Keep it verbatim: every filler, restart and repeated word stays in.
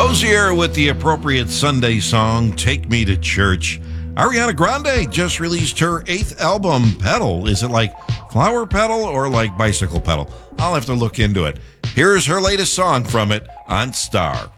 Hozier with the appropriate Sunday song, Take Me to Church. Ariana Grande just released her eighth album, Pedal. Is it like flower pedal or like bicycle pedal? I'll have to look into it. Here's her latest song from it on Star.